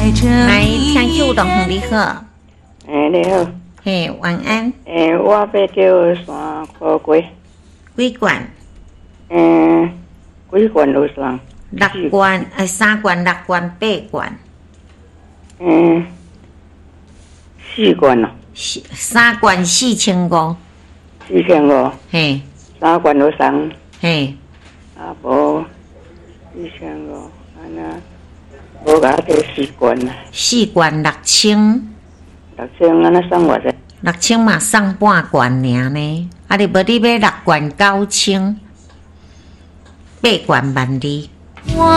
来听久动你好， 你好， 嘿，晚安。 我要叫山科龟， 几罐？ 几罐有啥 6罐，3罐、6罐、8罐。 4罐咯 ，3罐4500。 4500， 嘿， 3罐有啥？ 嘿， 无4500，安那无甲摕4罐啦。 4罐6000， 6000安那送偌济 ？6000嘛送半罐尔呢。啊，你无你买6罐9000，8罐12000。